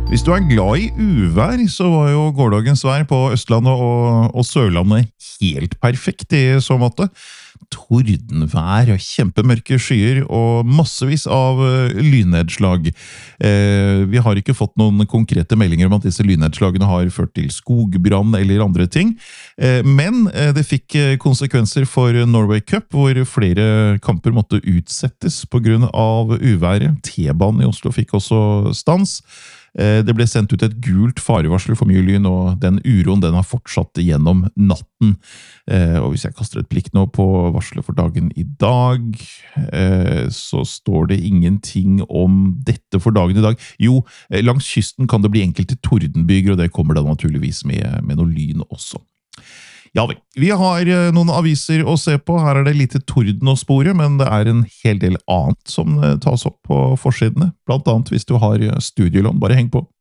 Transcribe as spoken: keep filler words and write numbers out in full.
Hvis du er glad i uvær, så var jo gårdagens vær på Østlandet og, og Sørlandet helt perfekt i så måte. Tordenvær og kjempemørke skyer og massevis av eh, lynnedslag. Eh, vi har ikke fått noen konkrete meldinger om at disse lynnedslagene har ført til skogbrann eller andre ting. Eh, men eh, det fikk eh, konsekvenser for Norway Cup, hvor flere kamper måtte utsettes på grunn av uværet. T-banen i Oslo fikk også stans. Det ble sendt ut et gult farevarsel for mye lyn, og den uroen den har fortsatt gjennom natten. Og hvis jeg kaster et blikk nå på varselet for dagen i dag, så står det ingenting om dette for dagen i dag. Jo, langs kysten kan det bli enkelte tordenbyger, og det kommer da naturligvis med, med noe lyn også. Ja vel, vi har noen aviser å se på. Her er det lite torden å spore, men det er en hel del annet som tas opp på forsidene. Blant annet hvis du har studielån, bare heng på.